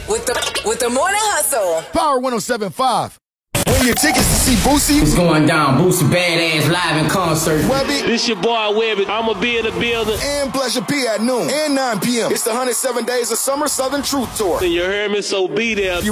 with the morning hustle. Power 107.5. Win your tickets to see Boosie. It's going down. Boosie Badass live in concert. Webby. This your boy Webby. I'ma be in the building. And Pleasure P at noon and 9 p.m. It's the 107 Days of Summer Southern Truth Tour. You heard me, so be there.